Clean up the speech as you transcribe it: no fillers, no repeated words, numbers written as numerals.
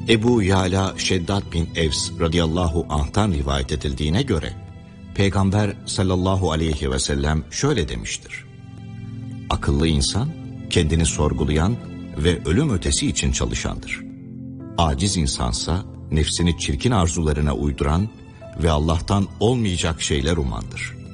Ebu Yala Şeddat bin Evs radıyallahu anh'tan rivayet edildiğine göre Peygamber sallallahu aleyhi ve sellem şöyle demiştir: akıllı insan kendini sorgulayan ve ölüm ötesi için çalışandır. Aciz insansa nefsini çirkin arzularına uyduran ve Allah'tan olmayacak şeyler umandır.